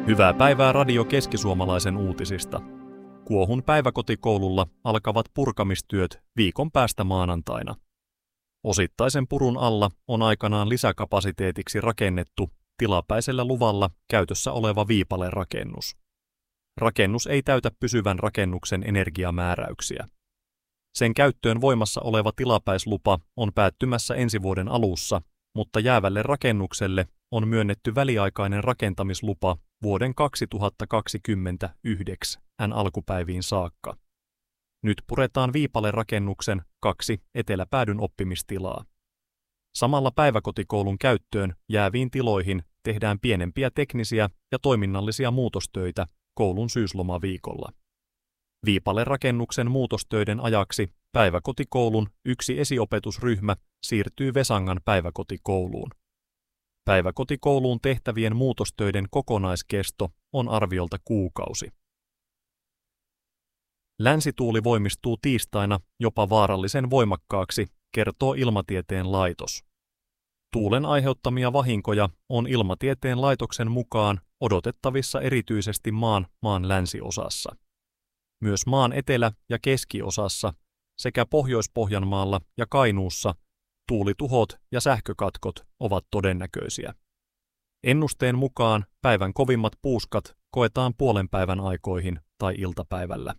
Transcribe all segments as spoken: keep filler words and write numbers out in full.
Hyvää päivää Radio Keski-Suomalaisen uutisista. Kuohun päiväkotikoululla alkavat purkamistyöt viikon päästä maanantaina. Osittaisen purun alla on aikanaan lisäkapasiteetiksi rakennettu tilapäisellä luvalla käytössä oleva viipalerakennus. Rakennus ei täytä pysyvän rakennuksen energiamääräyksiä. Sen käyttöön voimassa oleva tilapäislupa on päättymässä ensi vuoden alussa, mutta jäävälle rakennukselle on myönnetty väliaikainen rakentamislupa vuoden kaksituhattakaksikymmentäyhdeksän alkupäiviin saakka. Nyt puretaan viipalerakennuksen kaksi eteläpäädyn oppimistilaa. Samalla päiväkotikoulun käyttöön jääviin tiloihin tehdään pienempiä teknisiä ja toiminnallisia muutostöitä koulun syyslomaviikolla. Viipalerakennuksen muutostöiden ajaksi päiväkotikoulun yksi esiopetusryhmä siirtyy Vesangan päiväkotikouluun. Päiväkotikouluun tehtävien muutostöiden kokonaiskesto on arviolta kuukausi. Länsituuli voimistuu tiistaina jopa vaarallisen voimakkaaksi, kertoo Ilmatieteen laitos. Tuulen aiheuttamia vahinkoja on Ilmatieteen laitoksen mukaan odotettavissa erityisesti maan maan länsiosassa. Myös maan etelä- ja keskiosassa sekä Pohjois-Pohjanmaalla ja Kainuussa tuulituhot ja sähkökatkot ovat todennäköisiä. Ennusteen mukaan päivän kovimmat puuskat koetaan puolen päivän aikoihin tai iltapäivällä.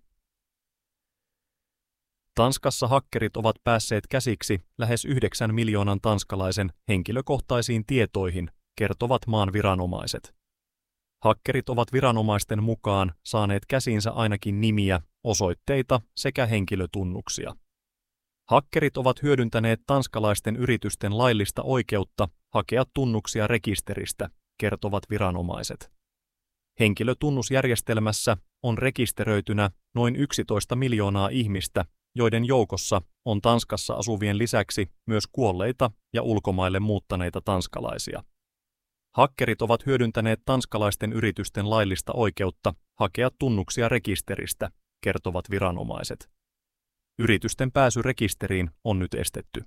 Tanskassa hakkerit ovat päässeet käsiksi lähes yhdeksän miljoonan tanskalaisen henkilökohtaisiin tietoihin, kertovat maan viranomaiset. Hakkerit ovat viranomaisten mukaan saaneet käsiinsä ainakin nimiä, osoitteita sekä henkilötunnuksia. Hakkerit ovat hyödyntäneet tanskalaisten yritysten laillista oikeutta hakea tunnuksia rekisteristä, kertovat viranomaiset. Henkilötunnusjärjestelmässä on rekisteröitynä noin yksitoista miljoonaa ihmistä, joiden joukossa on Tanskassa asuvien lisäksi myös kuolleita ja ulkomaille muuttaneita tanskalaisia. Hakkerit ovat hyödyntäneet tanskalaisten yritysten laillista oikeutta hakea tunnuksia rekisteristä, kertovat viranomaiset. Yritysten pääsy rekisteriin on nyt estetty.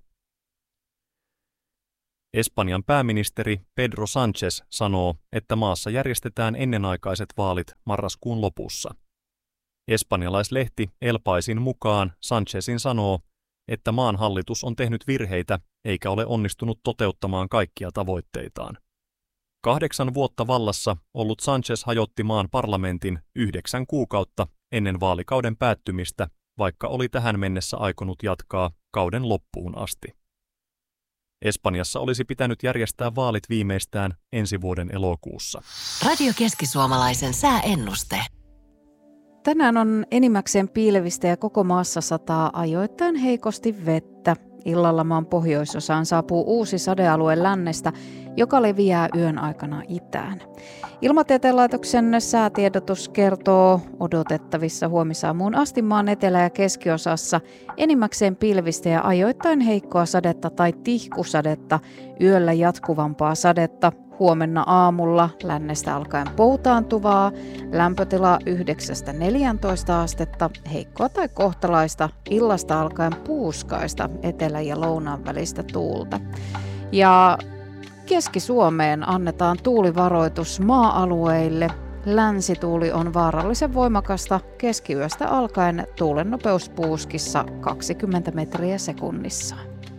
Espanjan pääministeri Pedro Sánchez sanoo, että maassa järjestetään ennenaikaiset vaalit marraskuun lopussa. Espanjalaislehti El Paisin mukaan Sánchezin sanoo, että maan hallitus on tehnyt virheitä eikä ole onnistunut toteuttamaan kaikkia tavoitteitaan. Kahdeksan vuotta vallassa ollut Sánchez hajotti maan parlamentin yhdeksän kuukautta ennen vaalikauden päättymistä, vaikka oli tähän mennessä aikonut jatkaa kauden loppuun asti. Espanjassa olisi pitänyt järjestää vaalit viimeistään ensi vuoden elokuussa. Radio Keski-Suomalaisen sääennuste. Tänään on enimmäkseen pilvistä ja koko maassa sataa ajoittain heikosti vettä. Illalla maan pohjoisosaan saapuu uusi sadealue lännestä, joka leviää yön aikana itään. Ilmatieteen laitoksen säätiedotus kertoo odotettavissa huomisaamuun asti maan etelä- ja keskiosassa enimmäkseen pilvistä ja ajoittain heikkoa sadetta tai tihkusadetta, yöllä jatkuvampaa sadetta. Huomenna aamulla lännestä alkaen poutaantuvaa, lämpötila yhdeksästä neljääntoista astetta, heikkoa tai kohtalaista, illasta alkaen puuskaista, etelä- ja lounaan välistä tuulta. Ja Keski-Suomeen annetaan tuulivaroitus maa-alueille. Länsituuli on vaarallisen voimakasta, keskiyöstä alkaen tuulen nopeus puuskissa kaksikymmentä metriä sekunnissa.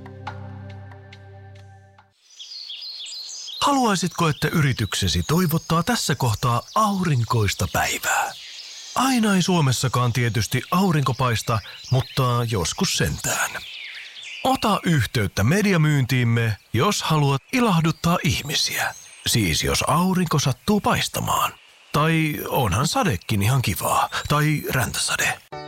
Haluaisitko, että yrityksesi toivottaa tässä kohtaa aurinkoista päivää? Aina ei Suomessakaan tietysti aurinko paista, mutta joskus sentään. Ota yhteyttä mediamyyntiimme, jos haluat ilahduttaa ihmisiä. Siis jos aurinko sattuu paistamaan. Tai onhan sadekin ihan kivaa. Tai räntäsade.